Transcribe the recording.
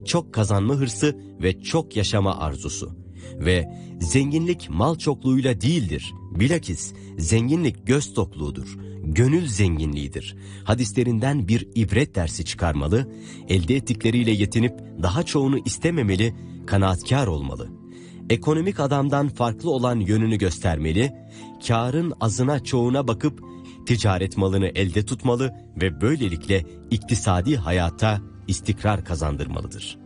çok kazanma hırsı ve çok yaşama arzusu. Ve zenginlik mal çokluğuyla değildir. Bilakis zenginlik göz tokluğudur, gönül zenginliğidir. Hadislerinden bir ibret dersi çıkarmalı, elde ettikleriyle yetinip daha çoğunu istememeli, kanaatkar olmalı. Ekonomik adamdan farklı olan yönünü göstermeli, kârın azına çoğuna bakıp ticaret malını elde tutmalı ve böylelikle iktisadi hayata istikrar kazandırmalıdır.